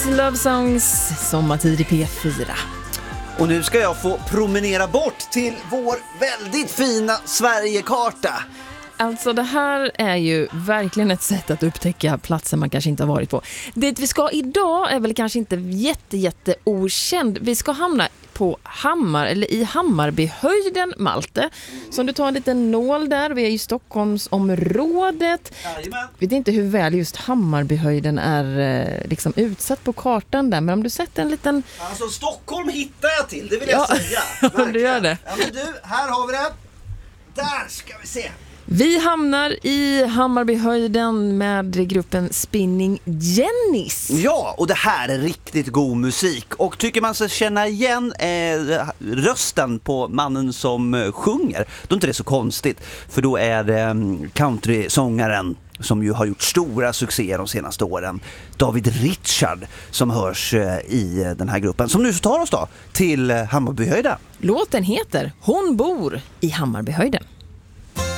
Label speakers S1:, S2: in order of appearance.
S1: Beatles Love Songs, sommartid i P4.
S2: Och nu ska jag få promenera bort till vår väldigt fina Sverigekarta.
S1: Alltså det här är ju verkligen ett sätt att upptäcka platser man kanske inte har varit på. Det vi ska idag är väl kanske inte jätte okänd. Vi ska hamna på i Hammarbyhöjden, Malte. Så om du tar en liten nål där, vi är i Stockholmsområdet.
S2: Jajamän.
S1: Jag vet inte hur väl just Hammarbyhöjden är liksom utsatt på kartan där, men om du sätter en liten...
S2: Alltså Stockholm hittar jag till, det vill jag säga.
S1: Om du gör det.
S2: Ja men du, här har vi det. Där ska vi se.
S1: Vi hamnar i Hammarbyhöjden med gruppen Spinning Jennies.
S2: Ja, och det här är riktigt god musik. Och tycker man sig känna igen rösten på mannen som sjunger, då är inte det så konstigt. För då är det countrysångaren som ju har gjort stora succéer de senaste åren, David Richard, som hörs i den här gruppen. Som nu så tar oss då till Hammarbyhöjden.
S1: Låten heter Hon bor i Hammarbyhöjden.